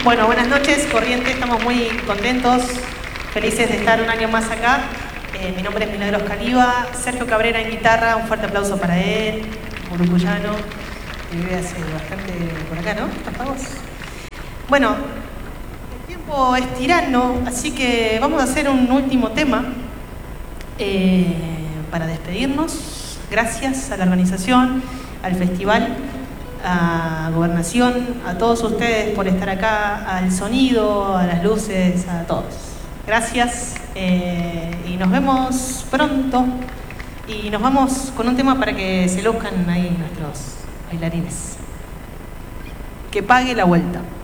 Bueno, buenas noches, Corrientes. Estamos muy contentos, felices de estar un año más acá. Mi nombre es Milagros Caliba, Sergio Cabrera en guitarra, un fuerte aplauso para él, uruguayano, que vive hace bastante por acá, ¿no? ¿Tapagos? Bueno, el tiempo es tirano, así que vamos a hacer un último tema para despedirnos. Gracias a la organización, al festival, a Gobernación, a todos ustedes por estar acá, al sonido, a las luces, a todos. Gracias y nos vemos pronto. Y nos vamos con un tema para que se luzcan ahí nuestros bailarines. Que pague la vuelta.